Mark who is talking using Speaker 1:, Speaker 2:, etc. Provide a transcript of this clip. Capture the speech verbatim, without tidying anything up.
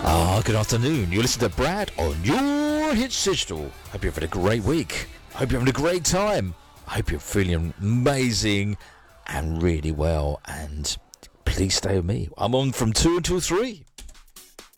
Speaker 1: Ah, good afternoon. You listen to Brad on your Hits Digital. Hope you're having a great week. Hope you're having a great time. I hope you're feeling amazing and really well. And please stay with me. I'm on from two until three.